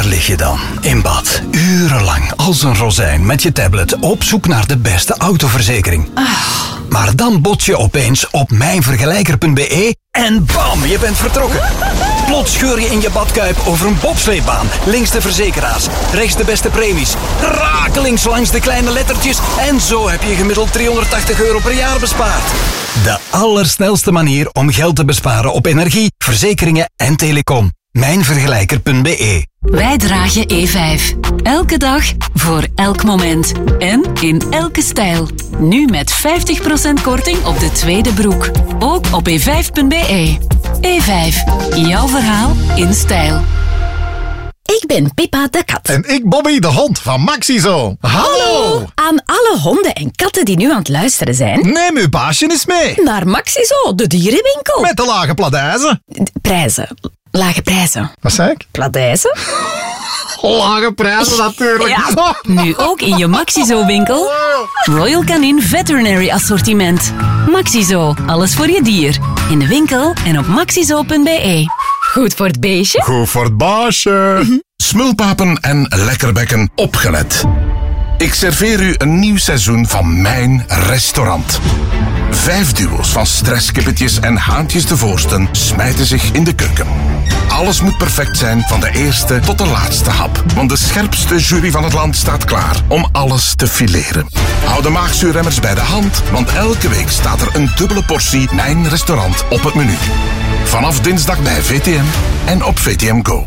lig je dan, in bad, urenlang, als een rozijn met je tablet, op zoek naar de beste autoverzekering. Maar dan bots je opeens op mijnvergelijker.be en bam, je bent vertrokken. Plots scheur je in je badkuip over een bobsleebaan. Links de verzekeraars, rechts de beste premies. Rakelings langs de kleine lettertjes. En zo heb je gemiddeld €380 per jaar bespaard. De allersnelste manier om geld te besparen op energie, verzekeringen en telecom. Mijnvergelijker.be. Wij dragen E5. Elke dag, voor elk moment. En in elke stijl. Nu met 50% korting op de tweede broek. Ook op e5.be. E5. Jouw verhaal in stijl. Ik ben Pippa de kat. En ik Bobby de hond van Maxizo. Hallo! Aan alle honden en katten die nu aan het luisteren zijn. Neem uw baasje eens mee. Naar Maxizo, de dierenwinkel. Met de lage pladijzen. Prijzen. Lage prijzen. Wat zei ik? Pladijzen? Lage prijzen natuurlijk. Ja. Nu ook in je Maxizo-winkel. Royal Canin Veterinary Assortiment. Maxizo, alles voor je dier. In de winkel en op maxizo.be. Goed voor het beestje. Goed voor het baasje. Smulpapen en lekkerbekken, opgelet. Ik serveer u een nieuw seizoen van mijn restaurant. 5 duo's van stresskippetjes en haantjes de voorsten smijten zich in de keuken. Alles moet perfect zijn, van de eerste tot de laatste hap. Want de scherpste jury van het land staat klaar om alles te fileren. Hou de maagzuurremmers bij de hand, want elke week staat er een dubbele portie mijn restaurant op het menu. Vanaf dinsdag bij VTM en op VTM Go.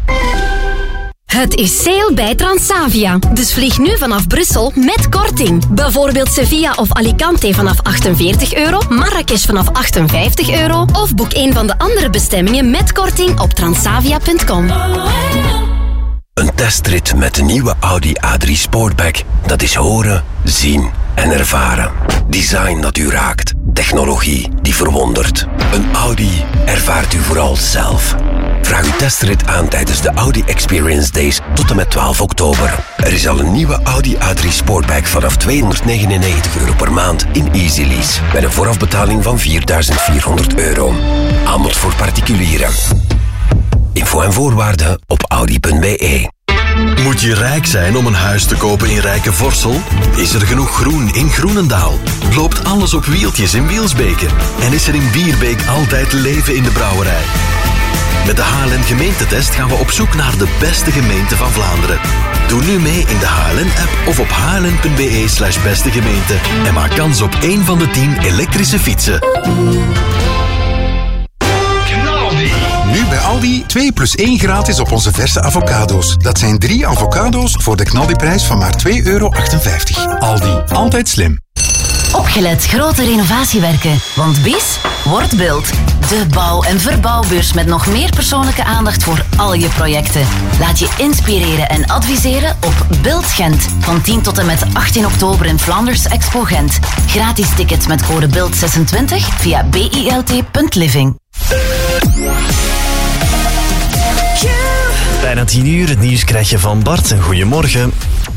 Het is sale bij Transavia. Dus vlieg nu vanaf Brussel met korting. Bijvoorbeeld Sevilla of Alicante vanaf €48, Marrakesh vanaf €58 of boek een van de andere bestemmingen met korting op transavia.com. Een testrit met de nieuwe Audi A3 Sportback. Dat is horen, zien en ervaren. Design dat u raakt. Technologie die verwondert. Een Audi ervaart u vooral zelf. Vraag uw testrit aan tijdens de Audi Experience Days tot en met 12 oktober. Er is al een nieuwe Audi A3 Sportback vanaf €299 per maand in Easy Lease. Met een voorafbetaling van €4.400. Aanbod voor particulieren. Info en voorwaarden op audi.be. Moet je rijk zijn om een huis te kopen in Rijke Vorsel? Is er genoeg groen in Groenendaal? Loopt alles op wieltjes in Wielsbeke? En is er in Bierbeek altijd leven in de brouwerij? Met de HLN Gemeentetest gaan we op zoek naar de beste gemeente van Vlaanderen. Doe nu mee in de HLN-app of op hln.be/beste gemeente en maak kans op 1 van de 10 elektrische fietsen. Nu bij Aldi 2 + 1 gratis op onze verse avocado's. Dat zijn 3 avocado's voor de knaldiprijs van maar €2,58. Aldi, altijd slim. Opgelet grote renovatiewerken. Want BIS wordt Beeld. De bouw- en verbouwbeurs met nog meer persoonlijke aandacht voor al je projecten. Laat je inspireren en adviseren op Beeld Gent. Van 10 tot en met 18 oktober in Flanders Expo Gent. Gratis tickets met code BELD26 via bilt.living. Bijna 10 uur, het nieuws krijg je van Bart. Een goedemorgen.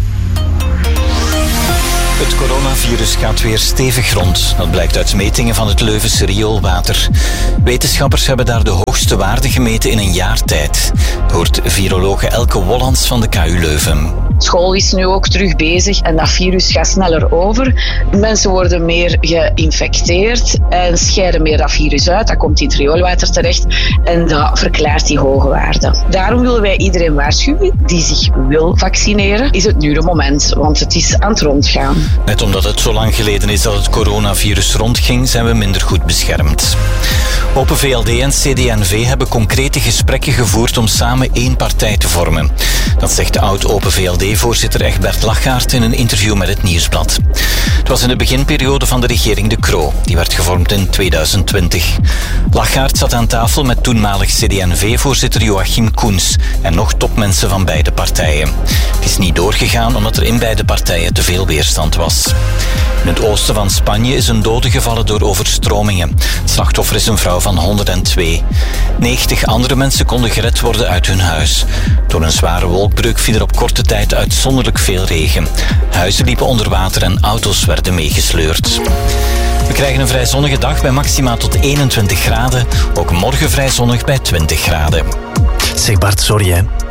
Het coronavirus gaat weer stevig rond. Dat blijkt uit metingen van het Leuvense rioolwater. Wetenschappers hebben daar de hoogste waarde gemeten in een jaar tijd. Hoort virologe Elke Wollands van de KU Leuven. School is nu ook terug bezig en dat virus gaat sneller over. Mensen worden meer geïnfecteerd en scheiden meer dat virus uit. Dat komt in het rioolwater terecht en dat verklaart die hoge waarden. Daarom willen wij iedereen waarschuwen die zich wil vaccineren. Is het nu de moment, want het is aan het rondgaan. Net omdat het zo lang geleden is dat het coronavirus rondging, zijn we minder goed beschermd. Open VLD en CD&V hebben concrete gesprekken gevoerd om samen één partij te vormen. Dat zegt de oud-Open VLD-voorzitter Egbert Lachaert in een interview met het Nieuwsblad. Het was in de beginperiode van de regering De Croo. Die werd gevormd in 2020. Lachaert zat aan tafel met toenmalig CD&V-voorzitter Joachim Koens en nog topmensen van beide partijen. Het is niet doorgegaan omdat er in beide partijen te veel weerstand was. In het oosten van Spanje is een dode gevallen door overstromingen. Het slachtoffer is een vrouw van 102. 90 andere mensen konden gered worden uit hun huis. Door een zware wolkbreuk viel er op korte tijd uitzonderlijk veel regen. Huizen liepen onder water en auto's werden meegesleurd. We krijgen een vrij zonnige dag bij maxima tot 21 graden. Ook morgen vrij zonnig bij 20 graden. Zeg Bart, sorry hè.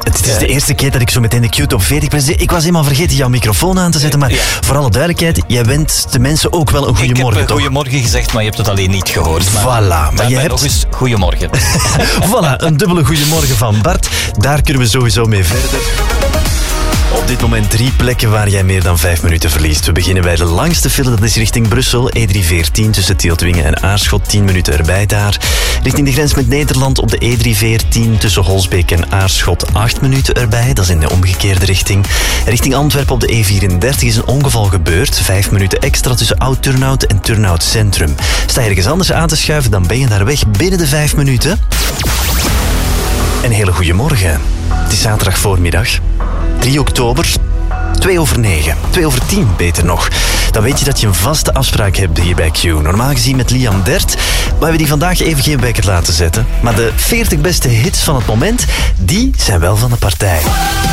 Het is de eerste keer dat ik zo meteen de Q-top 40 presenteer. Ik was helemaal vergeten jouw microfoon aan te zetten, maar voor alle duidelijkheid, jij wenst de mensen ook wel een goeiemorgen. Ik heb goeiemorgen gezegd, maar je hebt het alleen niet gehoord. Voilà. Maar je hebt nog eens goeiemorgen. Voilà, een dubbele goeiemorgen van Bart. Daar kunnen we sowieso mee verder. Op dit moment 3 plekken waar jij meer dan 5 minuten verliest. We beginnen bij de langste file, dat is richting Brussel. E314 tussen Tieltwingen en Aarschot, 10 minuten erbij daar. Richting de grens met Nederland op de E314 tussen Holsbeek en Aarschot, 8 minuten erbij. Dat is in de omgekeerde richting. Richting Antwerpen op de E34 is een ongeval gebeurd. 5 minuten extra tussen Oud-Turnhout en Turnhout Centrum. Sta je ergens anders aan te schuiven, dan ben je daar weg binnen de 5 minuten. Een hele goede morgen. Het is zaterdag voormiddag. 3 oktober, 2:09. 2:10 beter nog. Dan weet je dat je een vaste afspraak hebt hier bij Q. Normaal gezien met Liam Dert. We hebben die vandaag even geen wekker laten zetten. Maar de 40 beste hits van het moment, die zijn wel van de partij.